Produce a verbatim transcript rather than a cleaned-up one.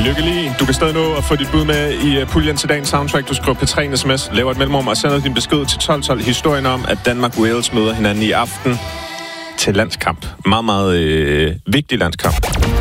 Lykkelig. Du kan stadig nå at få dit bud med i puljen til dagens soundtrack. Du skriver P tre en sms, laver et mellemrum og sender din besked til tolv tolv. Historien om, at Danmark-Wales møder hinanden i aften til landskamp. Meget, meget øh, vigtig landskamp.